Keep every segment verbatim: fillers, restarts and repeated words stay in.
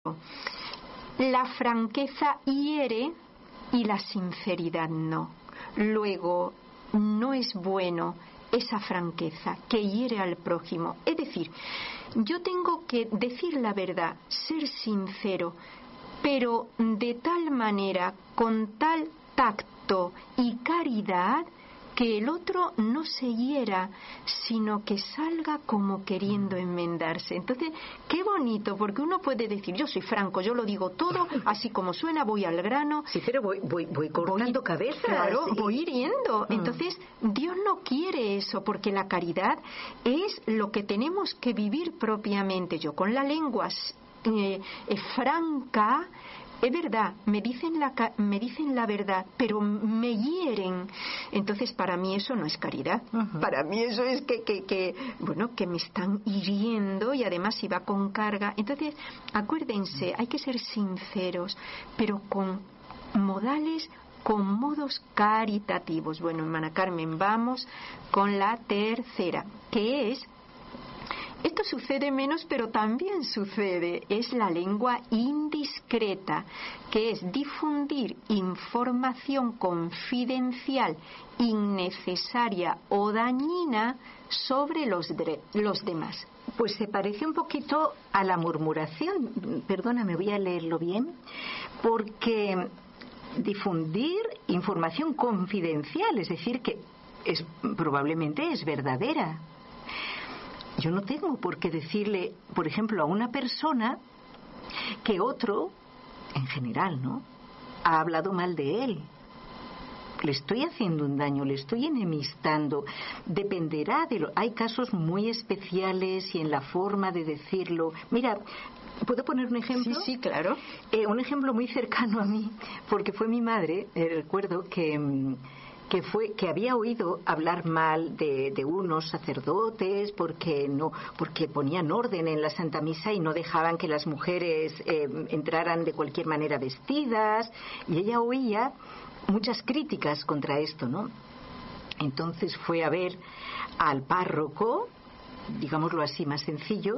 La franqueza hiere y la sinceridad no. Luego, no es bueno esa franqueza que hiere al prójimo. Es decir, yo tengo que decir la verdad, ser sincero, pero de tal manera, con tal tacto y caridad, que el otro no se hiera, sino que salga como queriendo enmendarse. Entonces, qué bonito, porque uno puede decir, yo soy franco, yo lo digo todo, así como suena, voy al grano. Sí, pero voy, voy, voy cortando voy, cabezas. Claro, y... voy hiriendo. Mm. Entonces, Dios no quiere eso, porque la caridad es lo que tenemos que vivir propiamente. Yo con la lengua eh, eh, franca, es verdad, me dicen la me dicen la verdad, pero me hieren. Entonces, para mí eso no es caridad. Uh-huh. Para mí eso es que, que, que, bueno, que me están hiriendo y además si va con carga. Entonces, acuérdense, hay que ser sinceros, pero con modales, con modos caritativos. Bueno, hermana Carmen, vamos con la tercera, que es... Esto sucede menos, pero también sucede. Es la lengua indiscreta, que es difundir información confidencial, innecesaria o dañina sobre los, dre- los demás. Pues se parece un poquito a la murmuración. Perdóname, voy a leerlo bien. Porque difundir información confidencial, es decir, que es, probablemente es verdadera. Yo no tengo por qué decirle, por ejemplo, a una persona que otro, en general, ¿no?, ha hablado mal de él. Le estoy haciendo un daño, le estoy enemistando. Dependerá de lo... Hay casos muy especiales y en la forma de decirlo. Mira, ¿puedo poner un ejemplo? Sí, sí, claro. Eh, un ejemplo muy cercano a mí, porque fue mi madre, eh, recuerdo que... que fue que había oído hablar mal de, de unos sacerdotes porque no porque ponían orden en la Santa Misa y no dejaban que las mujeres eh, entraran de cualquier manera vestidas, y ella oía muchas críticas contra esto, ¿no? Entonces fue a ver al párroco, digámoslo así, más sencillo,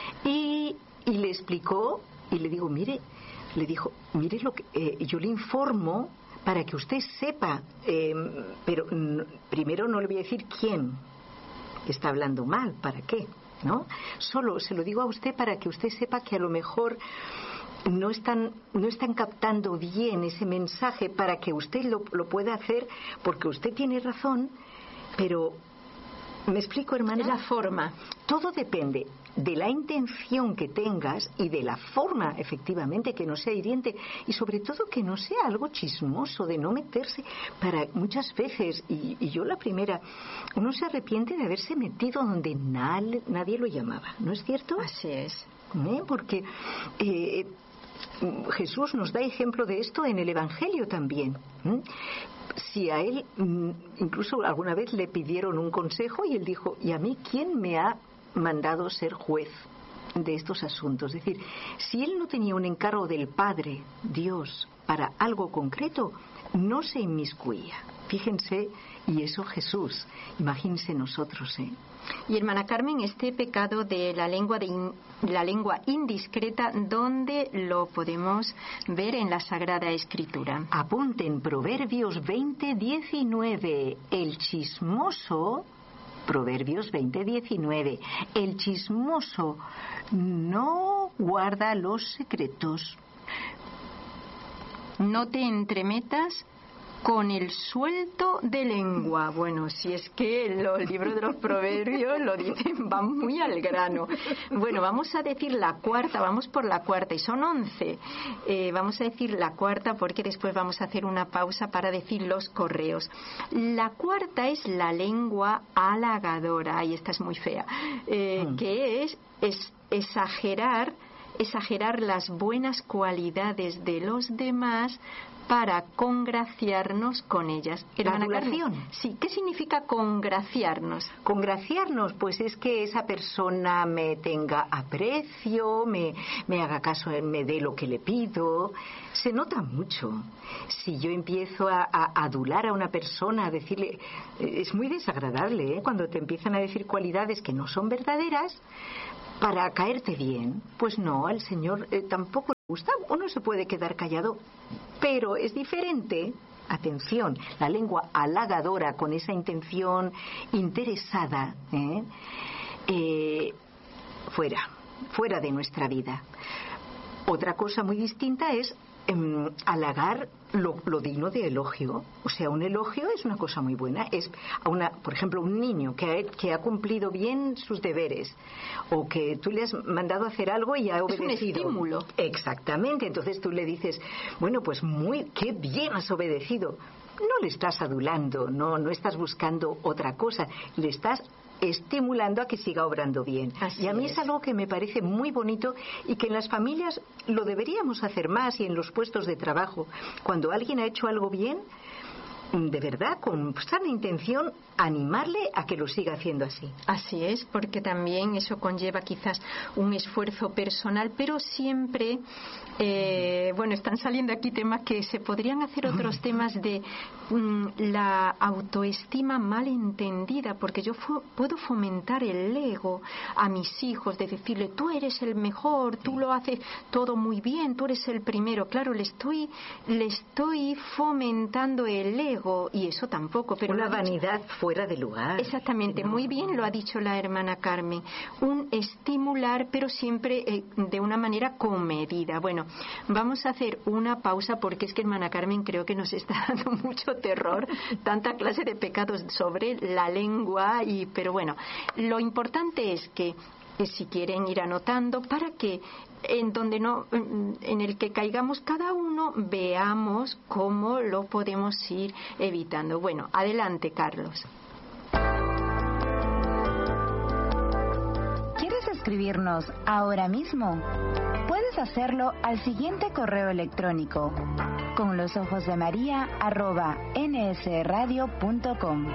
y, y le explicó, y le digo, mire, le dijo, mire lo que eh, yo le informo para que usted sepa, eh, pero n- primero no le voy a decir quién está hablando mal, ¿para qué? ¿No? Solo se lo digo a usted para que usted sepa que a lo mejor no están, no están captando bien ese mensaje, para que usted lo, lo pueda hacer, porque usted tiene razón, pero... ¿Me explico, hermana? Es la forma. Todo depende de la intención que tengas y de la forma, efectivamente, que no sea hiriente, y sobre todo que no sea algo chismoso, de no meterse. Para muchas veces, y, y yo la primera, uno se arrepiente de haberse metido donde nadie, nadie lo llamaba, ¿no es cierto? Así es. ¿Eh? Porque eh, Jesús nos da ejemplo de esto en el Evangelio también. ¿Eh? Si a él incluso alguna vez le pidieron un consejo y él dijo, ¿y a mí quién me ha mandado ser juez de estos asuntos? Es decir, si él no tenía un encargo del Padre, Dios, para algo concreto, no se inmiscuía. Fíjense, y eso Jesús, imagínense nosotros, ¿eh? Y hermana Carmen, este pecado de la lengua de in, la lengua indiscreta, ¿dónde lo podemos ver en la Sagrada Escritura? Apunten Proverbios veinte diecinueve. El chismoso, Proverbios veinte diecinueve, el chismoso no guarda los secretos. No te entremetas con el suelto de lengua. Bueno, si es que los libros de los proverbios lo dicen, van muy al grano. Bueno, vamos a decir la cuarta, vamos por la cuarta, y son once. Eh, vamos a decir la cuarta porque después vamos a hacer una pausa para decir los correos. La cuarta es la lengua halagadora, y esta es muy fea, eh, mm. que es, es exagerar, exagerar las buenas cualidades de los demás para congraciarnos con ellas. ¿La adulación? Sí, ¿qué significa congraciarnos? Congraciarnos, pues es que esa persona me tenga aprecio, me, me haga caso, me dé lo que le pido. Se nota mucho. Si yo empiezo a, a adular a una persona, a decirle... Es muy desagradable, ¿eh? Cuando te empiezan a decir cualidades que no son verdaderas para caerte bien. Pues no, al Señor eh, tampoco gusta, uno se puede quedar callado, pero es diferente. Atención, la lengua halagadora con esa intención interesada, ¿eh? Eh, fuera, fuera de nuestra vida. Otra cosa muy distinta es eh, halagar lo, lo digno de elogio. O sea, un elogio es una cosa muy buena. Es a una, por ejemplo, un niño que ha, que ha cumplido bien sus deberes, o que tú le has mandado a hacer algo y ha obedecido. Es un estímulo. Exactamente. Entonces tú le dices, bueno, pues muy, qué bien has obedecido. No le estás adulando, no, no estás buscando otra cosa, le estás estimulando a que siga obrando bien. Así y a mí es. es algo que me parece muy bonito y que en las familias lo deberíamos hacer más, y en los puestos de trabajo. Cuando alguien ha hecho algo bien, de verdad, con sana intención, animarle a que lo siga haciendo así. Así es, porque también eso conlleva quizás un esfuerzo personal, pero siempre, eh, bueno, están saliendo aquí temas que se podrían hacer otros temas de mm, la autoestima mal entendida, porque yo fo- puedo fomentar el ego a mis hijos, de decirle, tú eres el mejor, tú lo haces todo muy bien, tú eres el primero. Claro, le estoy, le estoy fomentando el ego, y eso tampoco. Pero una lo ha dicho- vanidad fuera de lugar. Exactamente, No. muy bien lo ha dicho la hermana Carmen. Un estimular, pero siempre eh, de una manera comedida. Bueno, vamos a hacer una pausa, porque es que hermana Carmen creo que nos está dando mucho terror tanta clase de pecados sobre la lengua, y pero bueno, lo importante es que eh, si quieren ir anotando, para que en donde no en el que caigamos cada uno veamos cómo lo podemos ir evitando. Bueno, adelante, Carlos. ¿Quieres escribirnos ahora mismo? Puedes hacerlo al siguiente correo electrónico: con los ojos de María arroba nsradio punto com.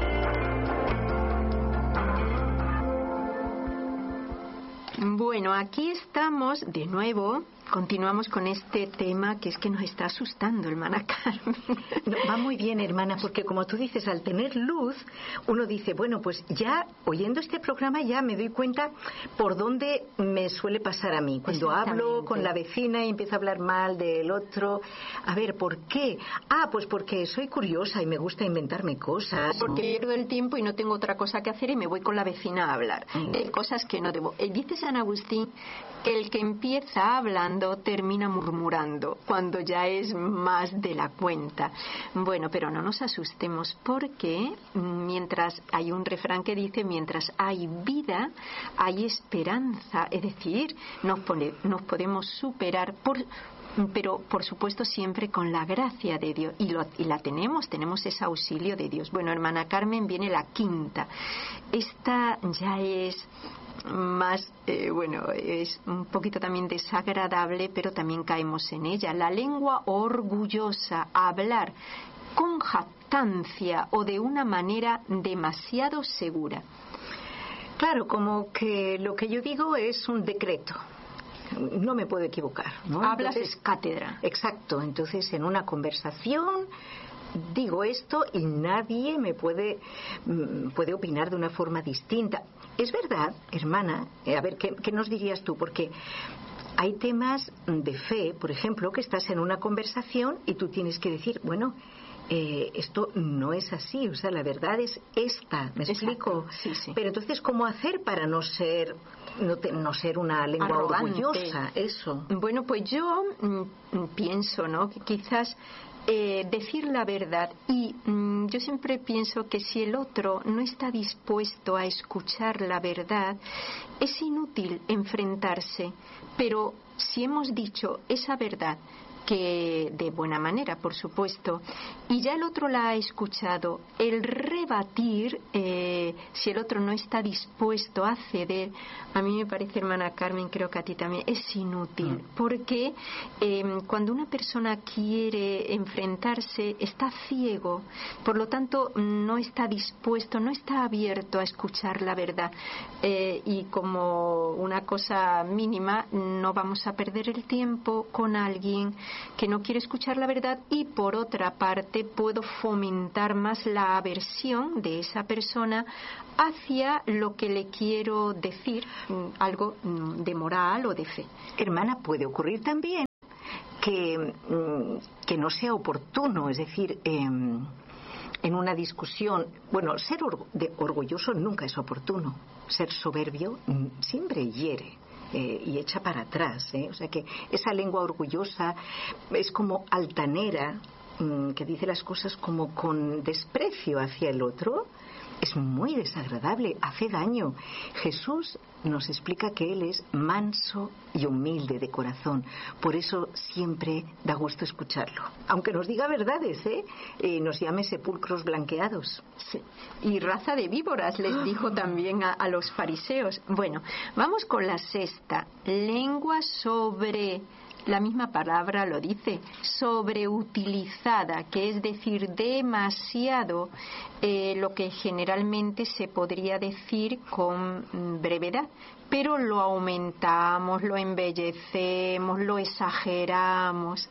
Bueno, aquí estamos de nuevo. Continuamos con este tema que es que nos está asustando, hermana Carmen. No, va muy bien, hermana, porque como tú dices, al tener luz, uno dice, bueno, pues ya oyendo este programa ya me doy cuenta por dónde me suele pasar a mí. Cuando hablo con la vecina y empiezo a hablar mal del otro, a ver, ¿por qué? Ah, pues porque soy curiosa y me gusta inventarme cosas. Porque pierdo el tiempo y no tengo otra cosa que hacer y me voy con la vecina a hablar de cosas que no debo. Eh, dice San Agustín que el que empieza hablando termina murmurando cuando ya es más de la cuenta. Bueno, pero no nos asustemos, porque mientras hay un refrán que dice, mientras hay vida hay esperanza, es decir, nos, pone, nos podemos superar por pero por supuesto siempre con la gracia de Dios, y, lo, y la tenemos, tenemos ese auxilio de Dios. Bueno, hermana Carmen, viene la quinta. Esta ya es más, eh, bueno, es un poquito también desagradable, pero también caemos en ella. La lengua orgullosa, hablar con jactancia o de una manera demasiado segura. Claro, como que lo que yo digo es un decreto. No me puedo equivocar, ¿no? Hablas Entonces, es cátedra. Exacto. Entonces, en una conversación digo esto y nadie me puede puede opinar de una forma distinta. Es verdad, hermana. A ver, ¿qué, qué nos dirías tú? Porque hay temas de fe, por ejemplo, que estás en una conversación y tú tienes que decir, bueno, Eh, esto no es así, o sea, la verdad es esta, ¿me explico? Sí, sí. Pero entonces, ¿cómo hacer para no ser no, te, no ser una lengua arrogante, orgullosa? Eso. Bueno, pues yo mm, pienso, ¿no?, que quizás eh, decir la verdad, y mm, yo siempre pienso que si el otro no está dispuesto a escuchar la verdad, es inútil enfrentarse, pero si hemos dicho esa verdad, que de buena manera, por supuesto, y ya el otro la ha escuchado, el rebatir, eh, si el otro no está dispuesto a ceder, a mí me parece, hermana Carmen, creo que a ti también, es inútil, mm. porque eh, cuando una persona quiere enfrentarse, está ciego, por lo tanto no está dispuesto, no está abierto a escuchar la verdad, eh, y como una cosa mínima, no vamos a perder el tiempo con alguien que no quiere escuchar la verdad, y por otra parte puedo fomentar más la aversión de esa persona hacia lo que le quiero decir, algo de moral o de fe. Hermana, puede ocurrir también que, que no sea oportuno, es decir, eh, en una discusión, bueno, ser or- de orgulloso nunca es oportuno, ser soberbio siempre hiere. Eh, y echa para atrás, ¿eh? O sea que esa lengua orgullosa es como altanera, mmm, que dice las cosas como con desprecio hacia el otro. Es muy desagradable, hace daño. Jesús nos explica que Él es manso y humilde de corazón. Por eso siempre da gusto escucharlo. Aunque nos diga verdades, ¿eh? Eh, nos llame sepulcros blanqueados. Sí. Y raza de víboras les dijo también a, a los fariseos. Bueno, vamos con la sexta. Lengua sobre... La misma palabra lo dice, sobreutilizada, que es decir, demasiado, eh, lo que generalmente se podría decir con brevedad, pero lo aumentamos, lo embellecemos, lo exageramos.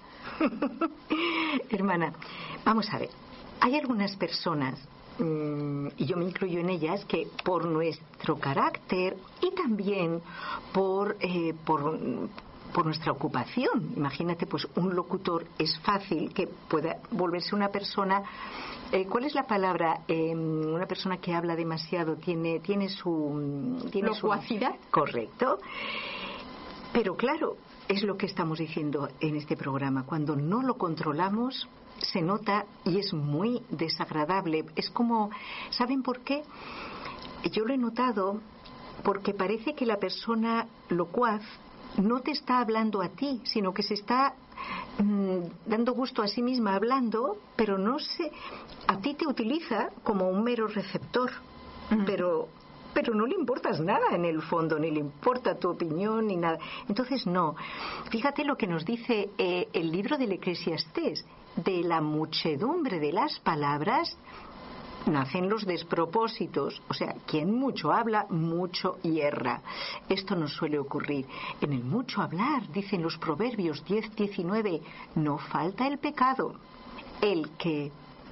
Hermana, vamos a ver, hay algunas personas, mmm, y yo me incluyo en ellas, que por nuestro carácter y también por... Eh, por por nuestra ocupación. Imagínate, pues un locutor es fácil que pueda volverse una persona, eh, ¿cuál es la palabra? Eh, una persona que habla demasiado, tiene tiene su... Tiene ¿Locuacidad? Su, correcto. Pero claro, es lo que estamos diciendo en este programa. Cuando no lo controlamos, se nota y es muy desagradable. Es como, ¿saben por qué? Yo lo he notado porque parece que la persona locuaz no te está hablando a ti, sino que se está mmm, dando gusto a sí misma hablando, pero no se, a ti te utiliza como un mero receptor, uh-huh. pero pero no le importas nada en el fondo, ni le importa tu opinión ni nada. Entonces no. Fíjate lo que nos dice eh, el libro del Eclesiastés: de la muchedumbre de las palabras nacen los despropósitos. O sea, quien mucho habla, mucho hierra. Esto nos suele ocurrir. En el mucho hablar, dicen los Proverbios diez diecinueve, no falta el pecado. El que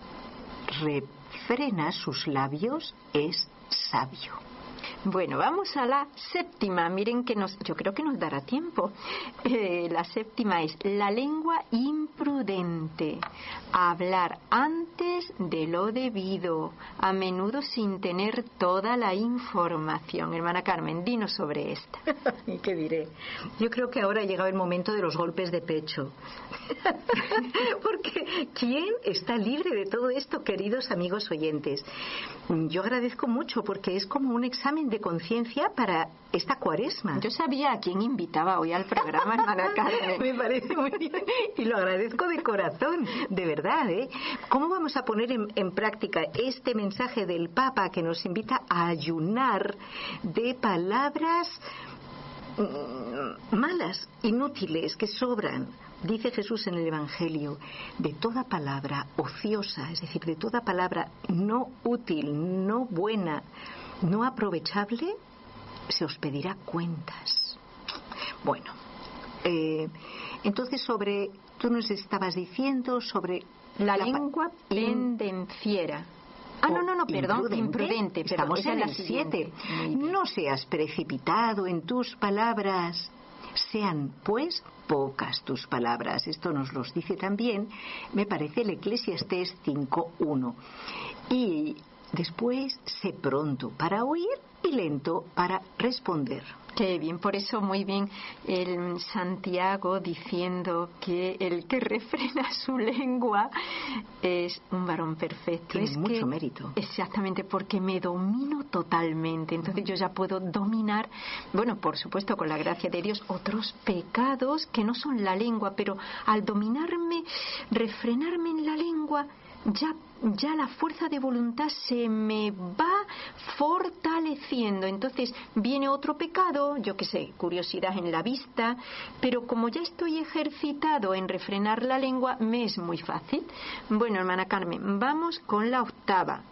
refrena sus labios es sabio. Bueno, vamos a la séptima. Miren que nos, yo creo que nos dará tiempo. Eh, la séptima es la lengua imprudente. Hablar antes de lo debido, a menudo sin tener toda la información. Hermana Carmen, dinos sobre esta. ¿Y qué diré? Yo creo que ahora ha llegado el momento de los golpes de pecho. Porque ¿quién está libre de todo esto, queridos amigos oyentes? Yo agradezco mucho porque es como un examen de conciencia para esta cuaresma. Yo sabía a quién invitaba hoy al programa, hermana Carmen. Me parece muy bien y lo agradezco de corazón, de verdad, ¿eh? ¿Cómo vamos a poner en, en práctica este mensaje del Papa que nos invita a ayunar de palabras mmm, malas, inútiles, que sobran? Dice Jesús en el Evangelio: de toda palabra ociosa, es decir, de toda palabra no útil, no buena, no aprovechable, se os pedirá cuentas. Bueno, eh, entonces sobre, tú nos estabas diciendo sobre la, la lengua pendenciera. Ah, no, no, no, perdón, imprudente. imprudente Estamos perdón, en el siete. No seas precipitado en tus palabras. Sean, pues, pocas tus palabras. Esto nos lo dice también, me parece, el Eclesiastés cinco uno. Y después, sé pronto para oír y lento para responder. Qué bien, por eso muy bien el Santiago diciendo que el que refrena su lengua es un varón perfecto. Tiene es mucho que, mérito. Exactamente, porque me domino totalmente. Entonces yo ya puedo dominar, bueno, por supuesto con la gracia de Dios, otros pecados que no son la lengua, pero al dominarme, refrenarme en la lengua, ya ya la fuerza de voluntad se me va fortaleciendo. Entonces viene otro pecado, yo qué sé, curiosidad en la vista, pero como ya estoy ejercitado en refrenar la lengua, me es muy fácil. Bueno, hermana Carmen, vamos con la octava.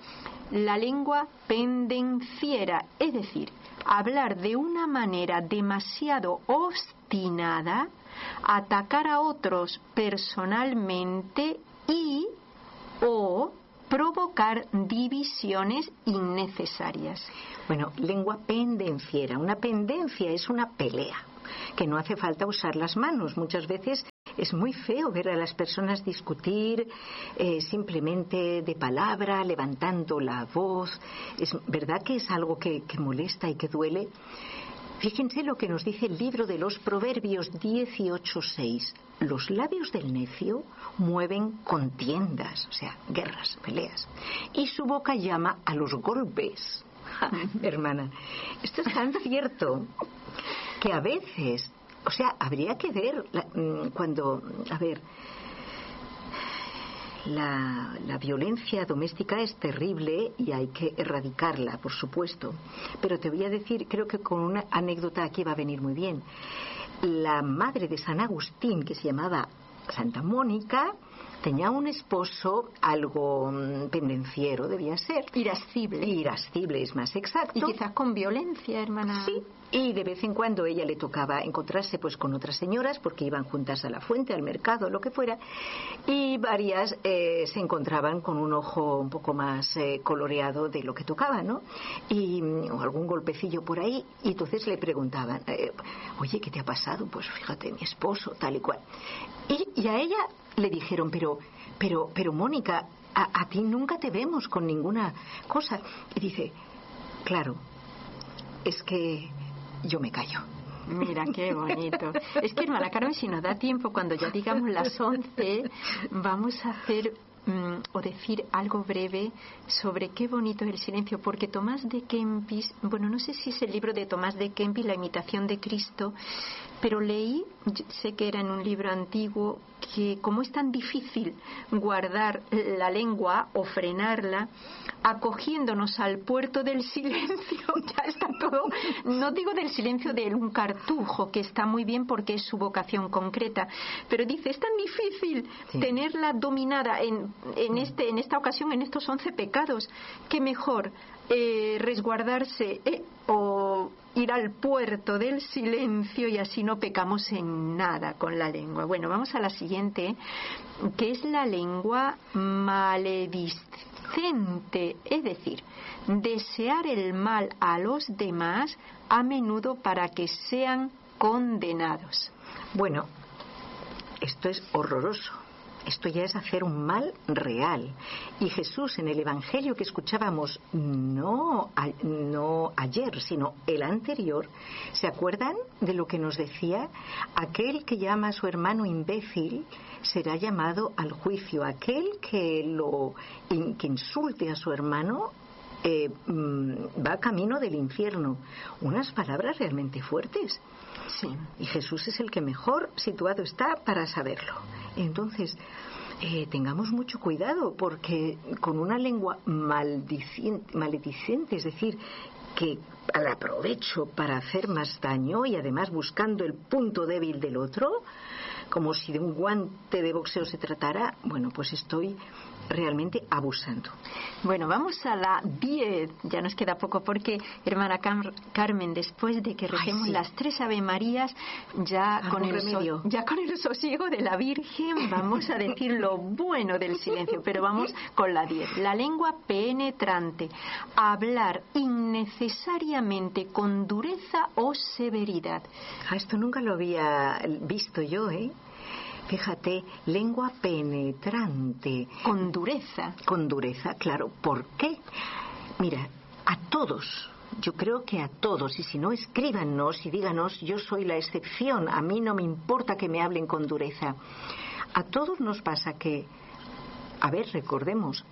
la lengua pendenciera, es decir, hablar de una manera demasiado obstinada, atacar a otros personalmente y o provocar divisiones innecesarias. Bueno, lengua pendenciera. Una pendencia es una pelea, que no hace falta usar las manos. Muchas veces es muy feo ver a las personas discutir eh, simplemente de palabra, levantando la voz. Es verdad que es algo que, que molesta y que duele. Fíjense lo que nos dice el libro de los Proverbios dieciocho seis. Los labios del necio mueven contiendas, o sea, guerras, peleas, y su boca llama a los golpes. Hermana, esto es tan cierto que a veces, o sea, habría que ver la, cuando, a ver, la, la violencia doméstica es terrible y hay que erradicarla, por supuesto. Pero te voy a decir, creo que con una anécdota aquí va a venir muy bien. La madre de San Agustín, que se llamaba Santa Mónica, tenía un esposo algo pendenciero, debía ser. Irascible. Irascible es más exacto. Y quizás con violencia, hermana. Sí, y de vez en cuando ella le tocaba encontrarse pues con otras señoras porque iban juntas a la fuente, al mercado, lo que fuera, y varias eh, se encontraban con un ojo un poco más eh, coloreado de lo que tocaba, ¿no? Y o algún golpecillo por ahí, y entonces le preguntaban, eh, oye, ¿qué te ha pasado? Pues fíjate, mi esposo, tal y cual. Y, y a ella le dijeron, pero, pero, pero Mónica, a, a ti nunca te vemos con ninguna cosa. Y dice, claro, es que yo me callo. Mira, qué bonito. Es que, hermana Carmen, si nos da tiempo, cuando ya digamos las once, vamos a hacer mm, o decir algo breve sobre qué bonito es el silencio, porque Tomás de Kempis, bueno, no sé si es el libro de Tomás de Kempis, La imitación de Cristo, pero leí, sé que era en un libro antiguo, que como es tan difícil guardar la lengua o frenarla, acogiéndonos al puerto del silencio, ya está todo, no digo del silencio de un cartujo, que está muy bien porque es su vocación concreta, pero dice, es tan difícil sí. tenerla dominada en, en, este, en esta ocasión, en estos once pecados, que mejor eh, resguardarse eh, o ir al puerto del silencio y así no pecamos en nada con la lengua. Bueno, vamos a la siguiente, que es la lengua maledicente, es decir, desear el mal a los demás a menudo para que sean condenados. Bueno, esto es horroroso. Esto ya es hacer un mal real. Y Jesús, en el Evangelio que escuchábamos no, a, no ayer, sino el anterior, ¿se acuerdan de lo que nos decía? Aquel que llama a su hermano imbécil será llamado al juicio. Aquel que, lo, que insulte a su hermano eh, va camino del infierno. Unas palabras realmente fuertes. Sí, y Jesús es el que mejor situado está para saberlo. Entonces, eh, tengamos mucho cuidado, porque con una lengua maldiciente, maledicente, es decir, que la aprovecho para hacer más daño y además buscando el punto débil del otro, como si de un guante de boxeo se tratara, bueno, pues estoy realmente abusando. Bueno, vamos a la diez, ya nos queda poco porque, hermana Car- Carmen, después de que recemos Ay, sí. las tres Ave Marías, ya con, el so- ya con el sosiego de la Virgen vamos a decir lo bueno del silencio, pero vamos con la diez. La lengua penetrante, hablar innecesariamente con dureza o severidad. Ah, esto nunca lo había visto yo, ¿eh? Fíjate, lengua penetrante. Con dureza. Con dureza, claro. ¿Por qué? Mira, a todos, yo creo que a todos, y si no, escríbanos y díganos, yo soy la excepción, a mí no me importa que me hablen con dureza. A todos nos pasa que, a ver, recordemos,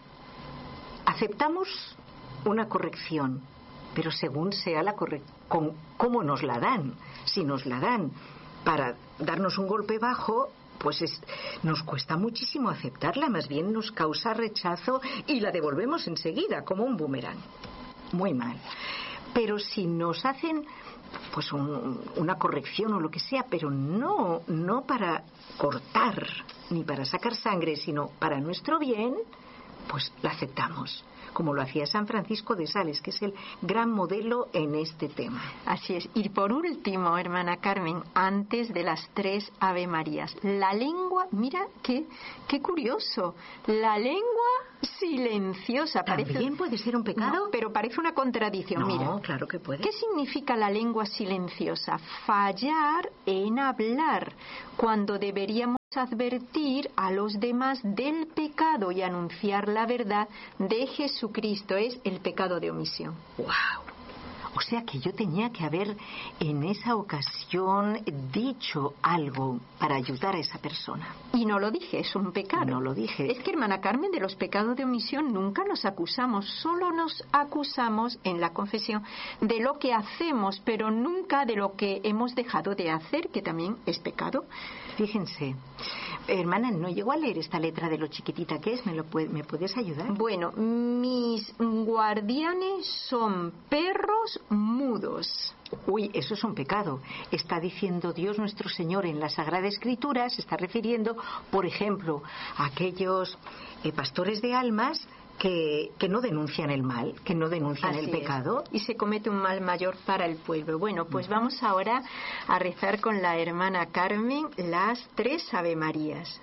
aceptamos una corrección, pero según sea la corrección, ¿cómo nos la dan? Si nos la dan para darnos un golpe bajo, pues es, nos cuesta muchísimo aceptarla, más bien nos causa rechazo y la devolvemos enseguida como un boomerang. Muy mal. Pero si nos hacen pues un, una corrección o lo que sea, pero no, no para cortar ni para sacar sangre, sino para nuestro bien, pues la aceptamos, como lo hacía San Francisco de Sales, que es el gran modelo en este tema. Así es. Y por último, hermana Carmen, antes de las tres Ave Marías, la lengua, mira qué, qué curioso, la lengua silenciosa. ¿También parece, puede ser un pecado? No, pero parece una contradicción. No, mira, claro que puede. ¿Qué significa la lengua silenciosa? Fallar en hablar, cuando deberíamos advertir a los demás del pecado y anunciar la verdad de Jesucristo. Es el pecado de omisión. ¡Wow! O sea que yo tenía que haber en esa ocasión dicho algo para ayudar a esa persona. Y no lo dije, es un pecado. No lo dije. Es que, hermana Carmen, de los pecados de omisión nunca nos acusamos, solo nos acusamos en la confesión de lo que hacemos, pero nunca de lo que hemos dejado de hacer, que también es pecado. Fíjense, hermana, no llego a leer esta letra de lo chiquitita que es, ¿me, lo puede, ¿me puedes ayudar? Bueno, mis guardianes son perros mudos. Uy, eso es un pecado. Está diciendo Dios nuestro Señor en la Sagrada Escritura, se está refiriendo, por ejemplo, a aquellos eh, pastores de almas que, que no denuncian el mal, que no denuncian Así el pecado. Es. Y se comete un mal mayor para el pueblo. Bueno, pues uh-huh. vamos ahora a rezar con la hermana Carmen las tres Ave Marías.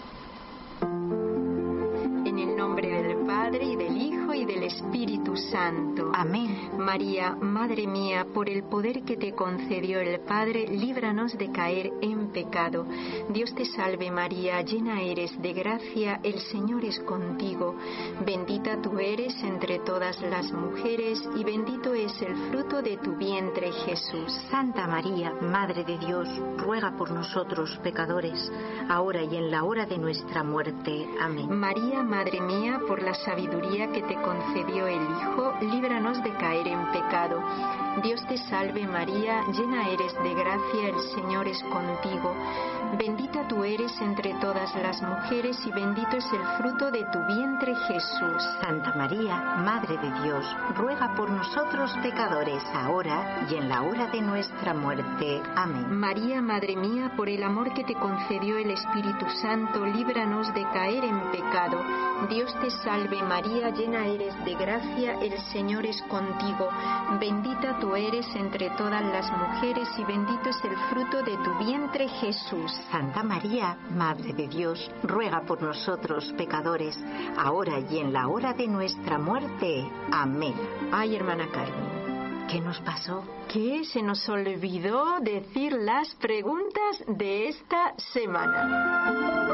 En el nombre del Padre, y del Hijo, y del Espíritu Santo. Amén. María, Madre mía, por el poder que te concedió el Padre, líbranos de caer en pecado. Dios te salve María, llena eres de gracia, el Señor es contigo. Bendita tú eres entre todas las mujeres, y bendito es el fruto de tu vientre, Jesús. Santa María, Madre de Dios, ruega por nosotros pecadores, ahora y en la hora de nuestra muerte. Amén. María, Madre mía, por la sabiduría que te concedió el Hijo, líbranos de caer en pecado. Dios te salve María, llena eres de gracia, el Señor es contigo. Bendita tú eres entre todas las mujeres, y bendito es el fruto de tu vientre, Jesús. Santa María, Madre de Dios, ruega por nosotros pecadores, ahora y en la hora de nuestra muerte. Amén. María, Madre mía, por el amor que te concedió el Espíritu Santo, líbranos de caer en pecado. Dios te salve María, llena eres de gracia, el Señor es contigo. Bendita tú eres entre todas las mujeres, y bendito es el fruto de tu vientre, Jesús. Santa María, Madre de Dios, ruega por nosotros pecadores, ahora y en la hora de nuestra muerte. Amén. Ay, hermana Carmen, ¿qué nos pasó? Que se nos olvidó decir las preguntas de esta semana.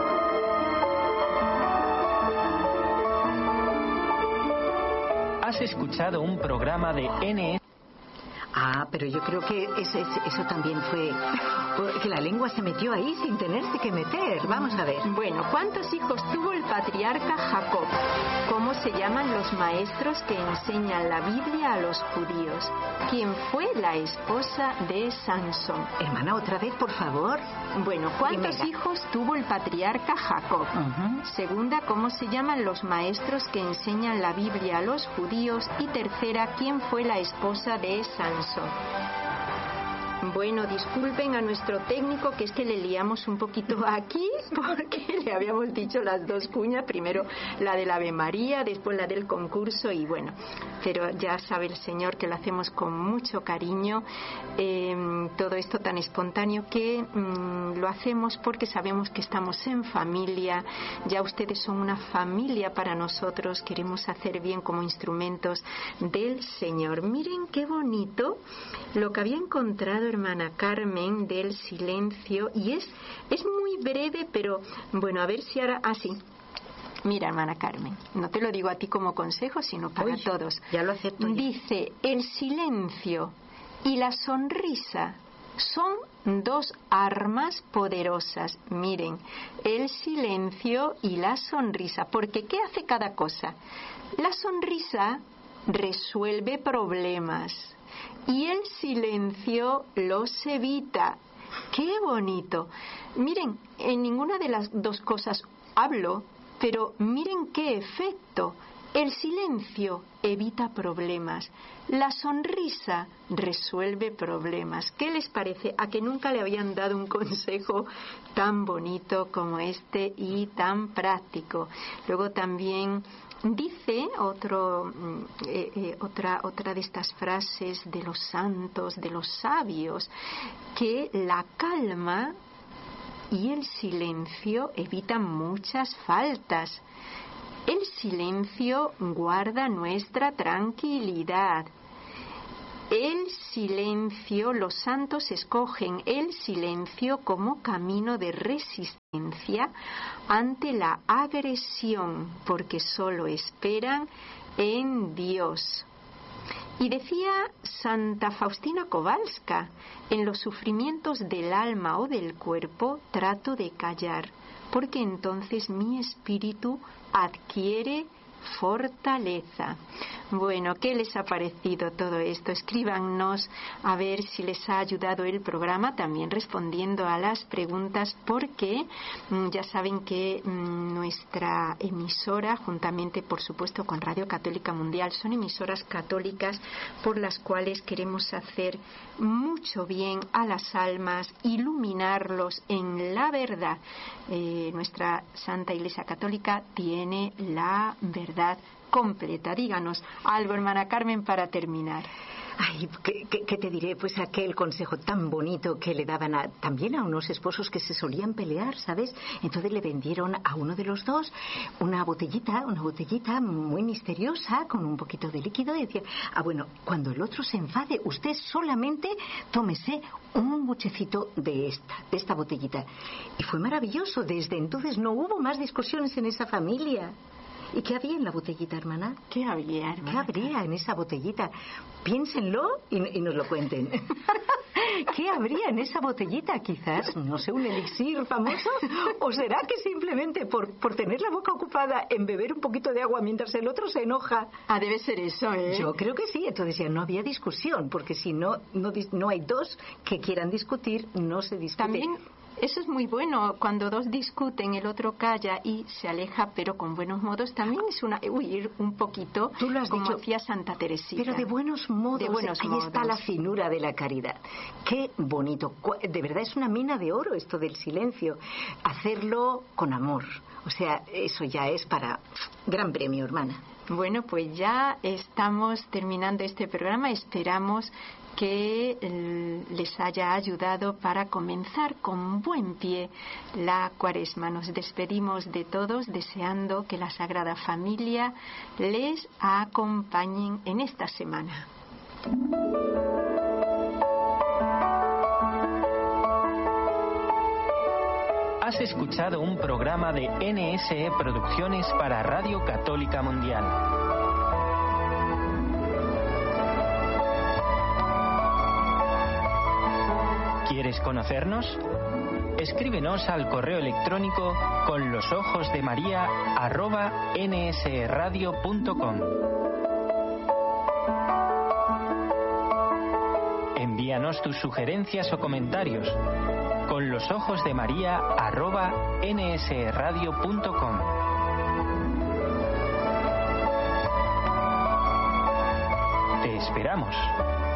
Has escuchado un programa de N S. Ah, pero yo creo que ese, eso también fue que la lengua se metió ahí sin tenerse que meter. Vamos a ver. Bueno, ¿cuántos hijos tuvo el patriarca Jacob? ¿Cómo se llaman los maestros que enseñan la Biblia a los judíos? ¿Quién fue la esposa de Sansón? Hermana, otra vez, por favor. Bueno, ¿cuántos Primera. hijos tuvo el patriarca Jacob? Uh-huh. Segunda, ¿cómo se llaman los maestros que enseñan la Biblia a los judíos? Y tercera, ¿quién fue la esposa de Sansón? Bueno, disculpen a nuestro técnico, que es que le liamos un poquito aquí, porque le habíamos dicho las dos cuñas, primero la del Ave María, después la del concurso, y bueno, pero ya sabe el Señor que lo hacemos con mucho cariño, eh, todo esto tan espontáneo, que mm, lo hacemos porque sabemos que estamos en familia, ya ustedes son una familia para nosotros, queremos hacer bien como instrumentos del Señor. Miren qué bonito lo que había encontrado hermana Carmen del silencio, y es, es muy breve, pero bueno, a ver si ahora... Ah, sí. Mira, hermana Carmen, no te lo digo a ti como consejo, sino para Uy, todos. Ya lo acepto. Ya. Dice, el silencio y la sonrisa son dos armas poderosas. Miren, el silencio y la sonrisa. Porque ¿qué hace cada cosa? La sonrisa resuelve problemas y el silencio los evita. ¡Qué bonito! Miren, en ninguna de las dos cosas hablo, pero miren qué efecto. El silencio evita problemas. La sonrisa resuelve problemas. ¿Qué les parece? ¿A que nunca le habían dado un consejo tan bonito como este y tan práctico? Luego también dice otro, eh, eh, otra, otra de estas frases de los santos, de los sabios, que la calma y el silencio evitan muchas faltas. El silencio guarda nuestra tranquilidad. El silencio, los santos escogen el silencio como camino de resistencia ante la agresión, porque solo esperan en Dios. Y decía Santa Faustina Kowalska, en los sufrimientos del alma o del cuerpo trato de callar, porque entonces mi espíritu adquiere fortaleza. Bueno, ¿qué les ha parecido todo esto? Escríbanos a ver si les ha ayudado el programa, también respondiendo a las preguntas, porque mmm, ya saben que mmm, nuestra emisora, juntamente por supuesto con Radio Católica Mundial, son emisoras católicas por las cuales queremos hacer mucho bien a las almas, iluminarlos en la verdad. Eh, nuestra Santa Iglesia Católica tiene la verdad completa. Díganos algo, hermana Carmen, para terminar. Ay, ¿qué, qué, qué te diré? Pues aquel consejo tan bonito que le daban a, también a unos esposos que se solían pelear, ¿sabes? Entonces le vendieron a uno de los dos una botellita, una botellita muy misteriosa con un poquito de líquido y decía, ah, bueno, cuando el otro se enfade, usted solamente tómese un buchecito de esta, de esta botellita. Y fue maravilloso. Desde entonces no hubo más discusiones en esa familia. ¿Y qué había en la botellita, hermana? ¿Qué había, hermana? ¿Qué habría en esa botellita? Piénsenlo y, y nos lo cuenten. ¿Qué habría en esa botellita? Quizás, no sé, un elixir famoso. ¿O será que simplemente por, por tener la boca ocupada en beber un poquito de agua mientras el otro se enoja? Ah, debe ser eso, ¿eh? Yo creo que sí. Entonces ya no había discusión, porque si no, no, no hay dos que quieran discutir, no se discute. También eso es muy bueno, cuando dos discuten, el otro calla y se aleja, pero con buenos modos. También es una huir un poquito, tú lo has como dicho, hacía Santa Teresita. Pero de buenos modos, de buenos ahí modos. Está la finura de la caridad. Qué bonito, de verdad es una mina de oro esto del silencio, hacerlo con amor. O sea, eso ya es para gran premio, hermana. Bueno, pues ya estamos terminando este programa. Esperamos que eh, les haya ayudado para comenzar con buen pie la Cuaresma. Nos despedimos de todos deseando que la Sagrada Familia les acompañe en esta semana. Has escuchado un programa de N S E Producciones para Radio Católica Mundial. ¿Quieres conocernos? Escríbenos al correo electrónico con los ojos de María arroba nsradio punto com. Envíanos tus sugerencias o comentarios con los ojos de María arroba nsradio punto com. Te esperamos.